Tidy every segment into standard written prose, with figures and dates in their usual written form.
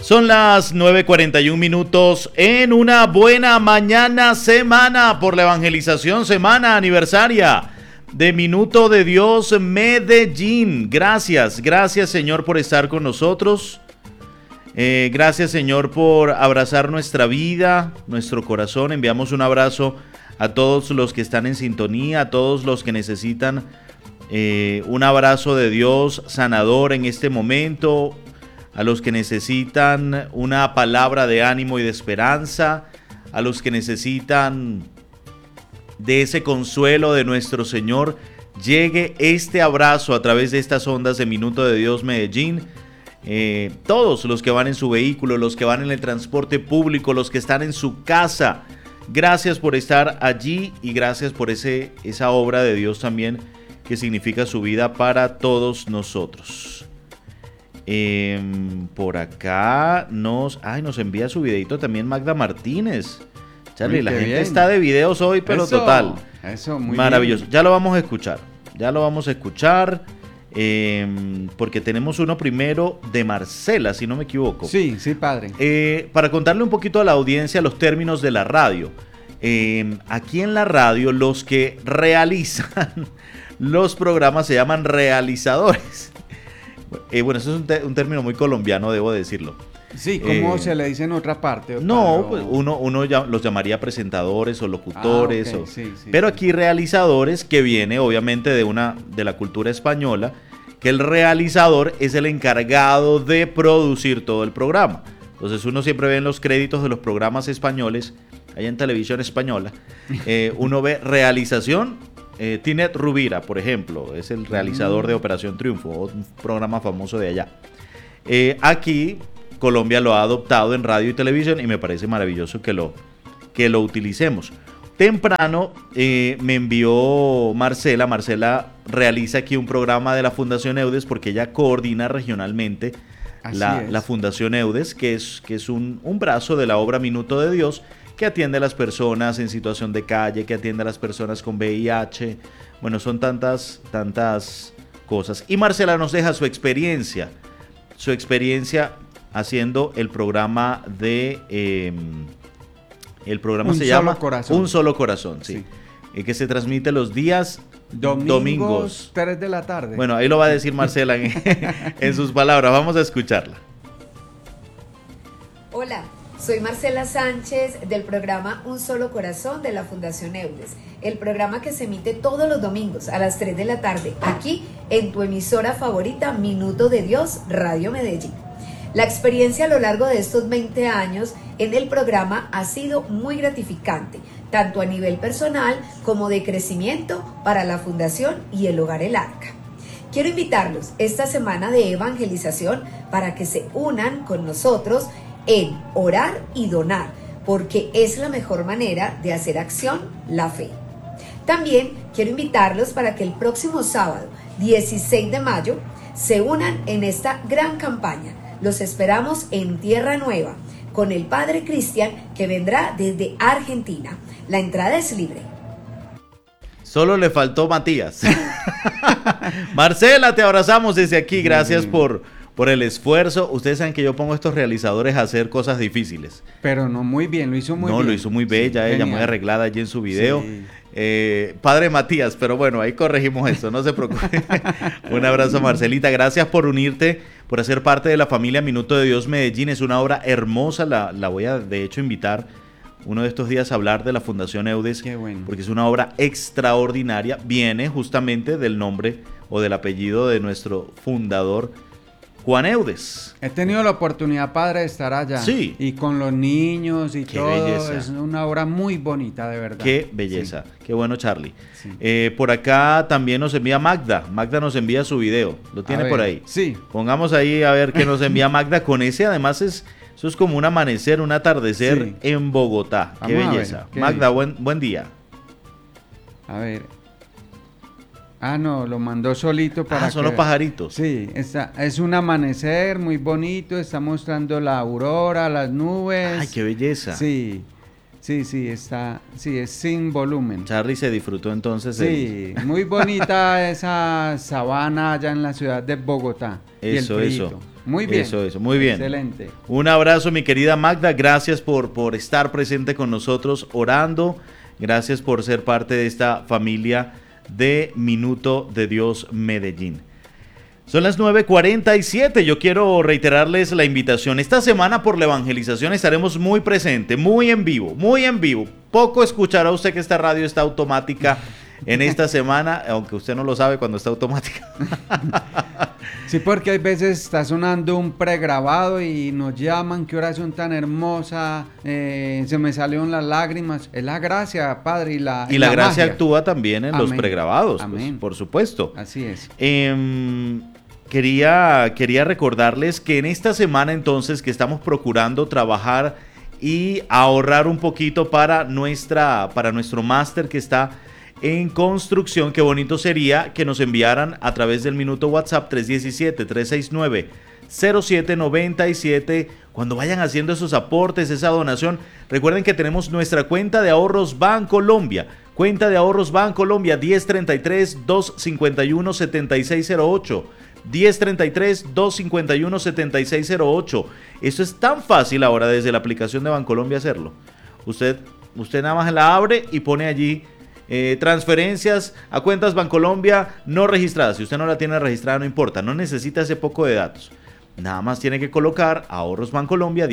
Son las 9:41 en una buena mañana semana por la evangelización, semana aniversaria de Minuto de Dios Medellín. Gracias Señor por estar con nosotros. Gracias Señor por abrazar nuestra vida, nuestro corazón. Enviamos un abrazo a todos los que están en sintonía, a todos los que necesitan un abrazo de Dios sanador en este momento, a los que necesitan una palabra de ánimo y de esperanza, a los que necesitan de ese consuelo de nuestro Señor. Llegue este abrazo a través de estas ondas de Minuto de Dios Medellín. Todos los que van en su vehículo, los que van en el transporte público, los que están en su casa, gracias por estar allí y gracias por esa obra de Dios también que significa su vida para todos nosotros. Por acá nos envía su videito también Magda Martínez. Charlie, la gente bien. Está de videos hoy, pero eso, total. Eso, muy maravilloso. Bien. Ya lo vamos a escuchar. Porque tenemos uno primero de Marcela, si no me equivoco. Sí, padre. Para contarle un poquito a la audiencia los términos de la radio. Aquí en la radio los que realizan los programas se llaman realizadores. Bueno, eso es un término muy colombiano, debo decirlo. Sí, ¿cómo se le dice en otra parte? No, pues uno los llamaría presentadores o locutores. Okay. Sí, pero aquí realizadores, que viene obviamente de la cultura española, que el realizador es el encargado de producir todo el programa. Entonces uno siempre ve en los créditos de los programas españoles, allá en televisión española, uno ve realización. Tinet Rubira, por ejemplo, es el realizador de Operación Triunfo, un programa famoso de allá. Aquí Colombia lo ha adoptado en radio y televisión y me parece maravilloso que lo utilicemos. Temprano me envió Marcela realiza aquí un programa de la Fundación Eudes porque ella coordina regionalmente la Fundación Eudes, que es un brazo de la obra Minuto de Dios, que atiende a las personas en situación de calle, que atiende a las personas con VIH. Bueno, son tantas cosas. Y Marcela nos deja su experiencia haciendo el programa el programa se llama Un Solo Corazón, sí. Que se transmite los días domingos 3 de la tarde. Bueno, ahí lo va a decir Marcela en sus palabras. Vamos a escucharla. Hola, soy Marcela Sánchez del programa Un Solo Corazón de la Fundación Eudes, el programa que se emite todos los domingos a las 3 de la tarde, aquí en tu emisora favorita Minuto de Dios, Radio Medellín. La experiencia a lo largo de estos 20 años en el programa ha sido muy gratificante, tanto a nivel personal como de crecimiento para la Fundación y el Hogar El Arca. Quiero invitarlos esta semana de evangelización para que se unan con nosotros en orar y donar, porque es la mejor manera de hacer acción la fe. También quiero invitarlos para que el próximo sábado, 16 de mayo, se unan en esta gran campaña. Los esperamos en Tierra Nueva, con el Padre Cristian, que vendrá desde Argentina. La entrada es libre. Solo le faltó Matías. Marcela, te abrazamos desde aquí. Gracias por el esfuerzo. Ustedes saben que yo pongo a estos realizadores a hacer cosas difíciles. Pero no muy bien, lo hizo muy bien. No, lo hizo muy bella, ella muy arreglada allí en su video. Sí. Padre Matías, pero bueno, ahí corregimos eso, no se preocupe. Un abrazo, Marcelita. Gracias por unirte, por hacer parte de la familia Minuto de Dios Medellín. Es una obra hermosa, la voy a de hecho invitar uno de estos días a hablar de la Fundación Eudes. Qué bueno. Porque es una obra extraordinaria. Viene justamente del nombre o del apellido de nuestro fundador, Juan Eudes. He tenido la oportunidad, padre, de estar allá. Sí. Y con los niños y qué todo. Belleza. Es una obra muy bonita, de verdad. Qué belleza. Sí. Qué bueno, Charlie. Sí. Por acá también nos envía Magda. Magda nos envía su video. ¿Lo tiene por ahí? Sí. Pongamos ahí a ver qué nos envía Magda. Con ese, además, eso es como un amanecer, un atardecer en Bogotá. Qué belleza. Magda, buen día. A ver. No, lo mandó solito para son los pajaritos. Sí, es un amanecer muy bonito, está mostrando la aurora, las nubes. Ay, qué belleza. Sí, es sin volumen. Charlie se disfrutó entonces. Sí, muy bonita esa sabana allá en la ciudad de Bogotá. Eso. Muy bien. Eso, muy bien. Excelente. Un abrazo, mi querida Magda. Gracias por estar presente con nosotros orando. Gracias por ser parte de esta familia de Minuto de Dios Medellín. Son las 9:47. Yo quiero reiterarles la invitación. Esta semana por la evangelización estaremos muy presentes, muy en vivo, muy en vivo. Poco escuchará usted que esta radio está automática en esta semana, aunque usted no lo sabe cuando está automática. Sí, porque hay veces está sonando un pregrabado y nos llaman, qué oración tan hermosa, se me salieron las lágrimas. Es la gracia, Padre, y la gracia magia. Actúa también en los pregrabados, Amén. Pues, por supuesto. Así es. Quería recordarles que en esta semana entonces que estamos procurando trabajar y ahorrar un poquito para nuestro máster que está en construcción, qué bonito sería que nos enviaran a través del minuto WhatsApp 317-369-0797 cuando vayan haciendo esos aportes, esa donación. Recuerden que tenemos nuestra cuenta de ahorros Bancolombia, 1033-251-7608, 1033-251-7608. Eso es tan fácil ahora desde la aplicación de Bancolombia hacerlo. Usted nada más la abre y pone allí transferencias a cuentas Bancolombia no registradas. Si usted no la tiene registrada, no importa, no necesita ese poco de datos. Nada más tiene que colocar ahorros Bancolombia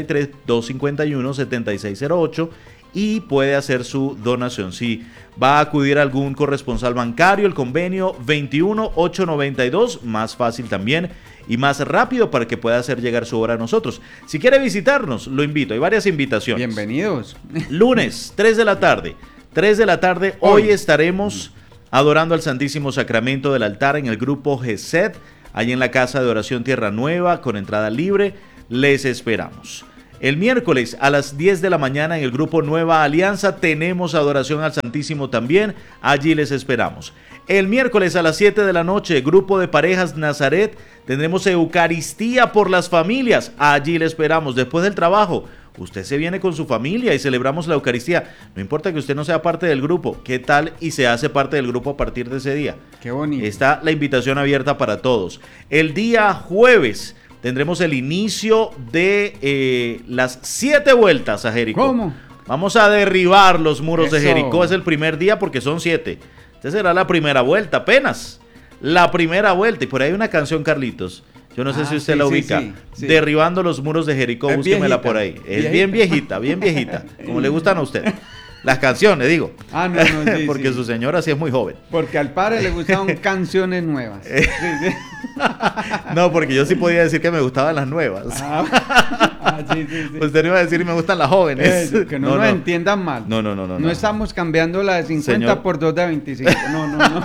1033-251-7608 y puede hacer su donación. Si va a acudir a algún corresponsal bancario, el convenio 21892, más fácil también y más rápido para que pueda hacer llegar su obra a nosotros. Si quiere visitarnos, lo invito. Hay varias invitaciones. Bienvenidos. Lunes, 3 de la tarde. 3 de la tarde, hoy estaremos adorando al Santísimo Sacramento del altar en el grupo GESED, allí en la Casa de Oración Tierra Nueva, con entrada libre. Les esperamos. El miércoles a las 10 de la mañana en el grupo Nueva Alianza tenemos adoración al Santísimo también, allí les esperamos. El miércoles a las 7 de la noche, grupo de parejas Nazaret, tendremos Eucaristía por las familias, allí le esperamos. Después del trabajo, usted se viene con su familia y celebramos la Eucaristía. No importa que usted no sea parte del grupo, ¿qué tal y se hace parte del grupo a partir de ese día? Qué bonito. Está la invitación abierta para todos. El día jueves tendremos el inicio de las 7 vueltas a Jericó. ¿Cómo? Vamos a derribar los muros de Eso. Jericó. Es el primer día porque son 7. Esta será la primera vuelta apenas. La primera vuelta. Y por ahí hay una canción, Carlitos. Yo no sé si usted la ubica. Sí. Derribando los muros de Jericó. Es Búsquemela viejita, por ahí. Es viejita. bien viejita. Como le gustan a usted. Las canciones, digo. No, sí, porque sí. Su señora sí es muy joven. Porque al padre le gustaban canciones nuevas. Sí. No, porque yo sí podía decir que me gustaban las nuevas. Sí. Usted no iba a decir me gustan las jóvenes. Que no nos entiendan mal. No. Estamos cambiando la de 50 Señor. por 2 de 25. No. No.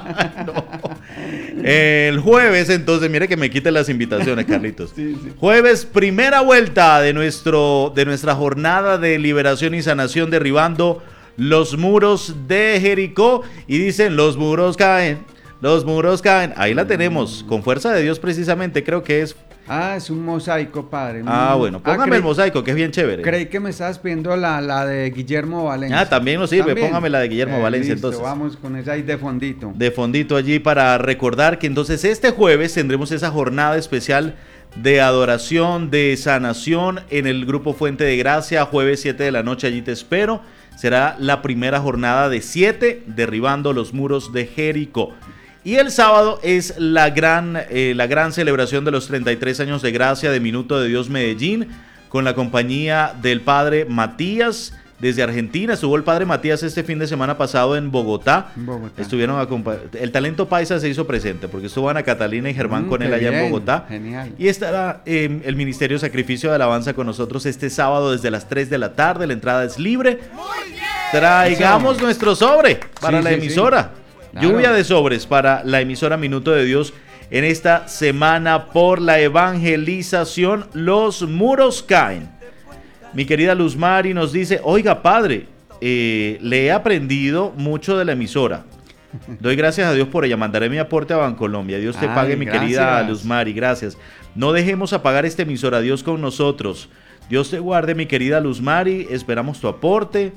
El jueves, entonces, mire que me quiten las invitaciones, Carlitos. Sí. Jueves, primera vuelta de nuestra jornada de liberación y sanación, derribando los muros de Jericó. Y dicen, los muros caen. Ahí la tenemos, con fuerza de Dios precisamente, creo que es. Es un mosaico, padre. Bueno, póngame el mosaico, que es bien chévere. Creí que me estabas pidiendo la de Guillermo Valencia. También nos sirve, ¿También? Póngame la de Guillermo Valencia, listo, entonces. Vamos con esa ahí de fondito. De fondito allí para recordar que entonces este jueves tendremos esa jornada especial de adoración, de sanación en el grupo Fuente de Gracia, jueves 7 de la noche, allí te espero. Será la primera jornada de 7, derribando los muros de Jericó. Y el sábado es la gran celebración de los 33 años de gracia de Minuto de Dios Medellín, con la compañía del padre Matías desde Argentina. Estuvo el padre Matías este fin de semana pasado en Bogotá. Estuvieron el talento paisa se hizo presente porque estuvo Ana Catalina y Germán con él allá en Bogotá. Genial. Y estará el Ministerio Sacrificio de Alabanza con nosotros este sábado desde las 3 de la tarde. La entrada es libre. Muy bien. Traigamos nuestro sobre para la emisora. Sí. Claro. Lluvia de sobres para la emisora Minuto de Dios en esta semana por la evangelización. Los muros caen. Mi querida Luz Mari nos dice, oiga padre, le he aprendido mucho de la emisora. Doy gracias a Dios por ella. Mandaré mi aporte a Bancolombia. Dios te pague, mi querida Luz Mari. Gracias. No dejemos apagar esta emisora. Dios con nosotros. Dios te guarde, mi querida Luz Mari. Esperamos tu aporte.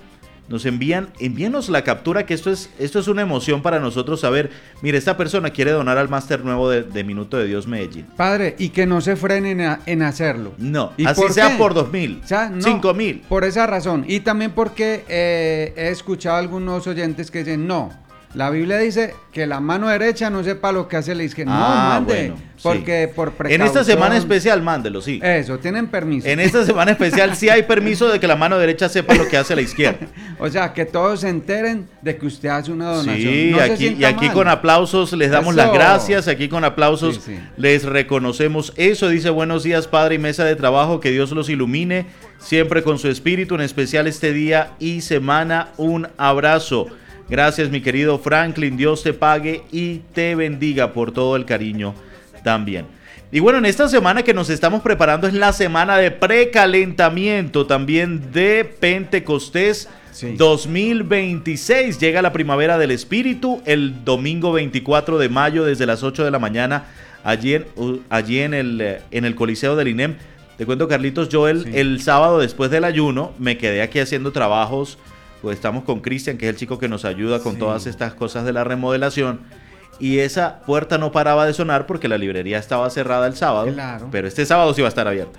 envíenos la captura, que esto es una emoción para nosotros saber, mire, esta persona quiere donar al máster nuevo de Minuto de Dios Medellín. Padre, y que no se frenen en hacerlo. No, ¿Y así por sea qué? por 2.000, O sea, no, 5.000. Por esa razón. Y también porque he escuchado a algunos oyentes que dicen, no, la Biblia dice que la mano derecha no sepa lo que hace la izquierda. No, mande, bueno, porque sí. por precaución. En esta semana especial, mándelo, sí. Eso, tienen permiso. En esta semana especial sí hay permiso de que la mano derecha sepa lo que hace la izquierda. O sea, que todos se enteren de que usted hace una donación. Sí, No se aquí sienta mal. con aplausos les damos Eso. las gracias, aquí con aplausos Sí, sí. les reconocemos eso. Dice, buenos días, Padre y mesa de trabajo, que Dios los ilumine siempre con su espíritu, en especial este día y semana. Un abrazo. Gracias, mi querido Franklin, Dios te pague y te bendiga por todo el cariño también. Y bueno, en esta semana que nos estamos preparando es la semana de precalentamiento también de Pentecostés. Sí. 2026, llega la primavera del Espíritu el domingo 24 de mayo desde las 8 de la mañana allí en el Coliseo del INEM. Te cuento, Carlitos, yo el sábado después del ayuno me quedé aquí haciendo trabajos, pues estamos con Cristian, que es el chico que nos ayuda con todas estas cosas de la remodelación, y esa puerta no paraba de sonar porque la librería estaba cerrada el sábado, Claro. pero este sábado sí va a estar abierta.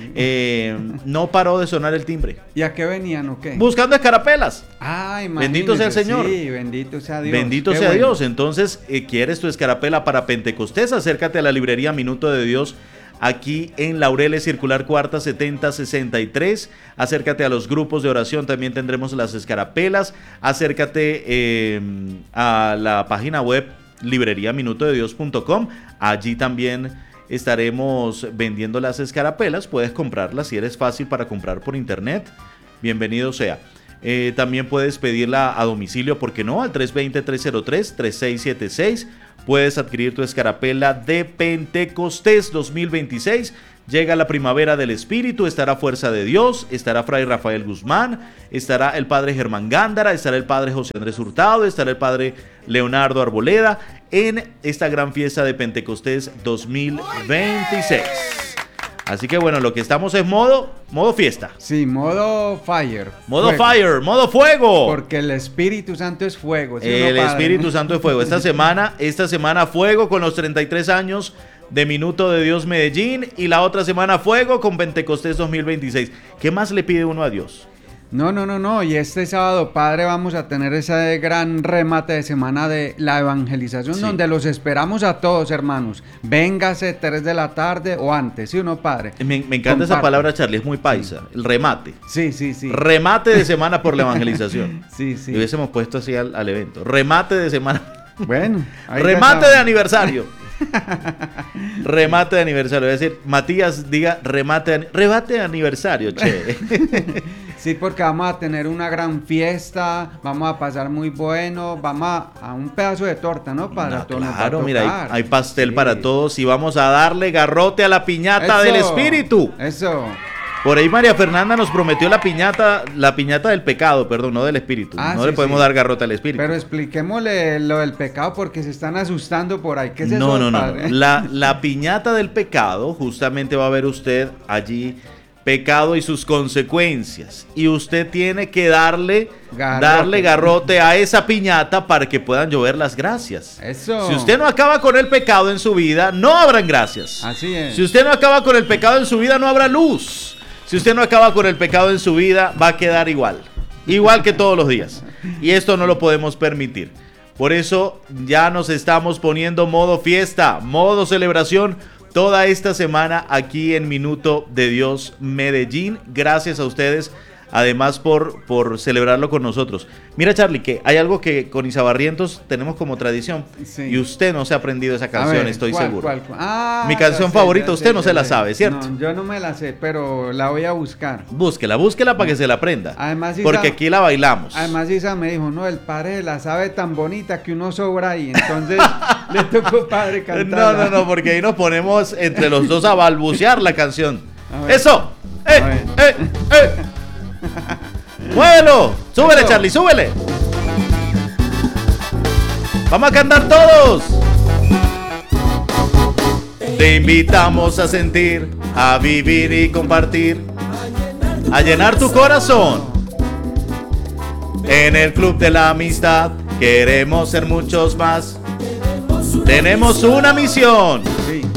No paró de sonar el timbre. ¿Y a qué venían o qué? Buscando escarapelas. Ah, Bendito sea el Señor. Sí, bendito sea Dios. Bendito Qué sea bueno. Dios. Entonces, ¿quieres tu escarapela para Pentecostés? Acércate a la librería Minuto de Dios aquí en Laureles Circular Cuarta 7063. Acércate a los grupos de oración, también tendremos las escarapelas. Acércate a la página web libreriaminutodedios.com. Allí también estaremos vendiendo las escarapelas. Puedes comprarlas si eres fácil para comprar por internet. Bienvenido sea. También puedes pedirla a domicilio, ¿por qué no? Al 320-303-3676. Puedes adquirir tu escarapela de Pentecostés 2026. Llega la primavera del Espíritu, estará Fuerza de Dios, estará Fray Rafael Guzmán, estará el Padre Germán Gándara, estará el Padre José Andrés Hurtado, estará el Padre Leonardo Arboleda en esta gran fiesta de Pentecostés 2026. Así que bueno, lo que estamos es modo fiesta. Sí, modo fire. Modo fuego. fire, modo fuego. Porque el Espíritu Santo es fuego. ¿Sí o no, El padre? Espíritu Santo es fuego. Esta semana fuego con los 33 años de Minuto de Dios Medellín, y la otra semana fuego con Pentecostés 2026. ¿Qué más le pide uno a Dios? No. Y este sábado, padre, vamos a tener ese gran remate de semana de la evangelización, Sí. donde los esperamos a todos, hermanos. Véngase 3 de la tarde o antes, ¿sí o no, padre? Me encanta esa Comparte. palabra, Charlie, es muy paisa. El remate. Sí. Remate de semana por la evangelización. Sí. Y hubiésemos puesto así al evento. Remate de semana. Bueno. ahí Remate ya de saben. aniversario. Remate de aniversario. Voy a decir, Matías, diga rebate de aniversario, che. Sí, porque vamos a tener una gran fiesta, vamos a pasar muy bueno, vamos a un pedazo de torta, ¿no? Para No, todos nos va a claro, mira, tocar. hay pastel Sí. para todos y vamos a darle garrote a la piñata del Espíritu. Eso. Por ahí María Fernanda nos prometió la piñata del pecado, perdón, no del Espíritu. Ah, no sí, le podemos sí. dar garrote al Espíritu. Pero expliquémosle lo del pecado porque se están asustando por ahí. ¿Qué es No, eso, no. padre? La piñata del pecado, justamente va a ver usted allí pecado y sus consecuencias. Y usted tiene que darle garrote a esa piñata para que puedan llover las gracias. Eso. Si usted no acaba con el pecado en su vida, no habrán gracias. Así es. Si usted no acaba con el pecado en su vida, no habrá luz. Si usted no acaba con el pecado en su vida, va a quedar igual que todos los días. Y esto no lo podemos permitir. Por eso ya nos estamos poniendo modo fiesta, modo celebración toda esta semana aquí en Minuto de Dios Medellín. Gracias a ustedes, además por celebrarlo con nosotros. Mira, Charlie, que hay algo que con Isabarrientos tenemos como tradición. Sí. Y usted no se ha aprendido esa A canción, ver, estoy ¿cuál, seguro. cuál? Ah, Mi canción ya sé, favorita, ya usted sé, no ya se la sé. sabe, ¿cierto? No, yo no me la sé, pero la voy a buscar. Búsquela para que se la aprenda. Además, porque aquí la bailamos. Además, Isa me dijo, no, el padre la sabe tan bonita que uno sobra ahí. Entonces, le tocó padre cantarla. No, porque ahí nos ponemos entre los dos a balbucear la canción. A ver. ¡Eso! A ver. ¡Muévelo! ¡Súbele, Eso. Charlie, súbele! ¡Vamos a cantar todos! Te invitamos a sentir, a vivir y compartir, a llenar tu corazón En el club de la amistad queremos ser muchos más. Tenemos una misión. Sí.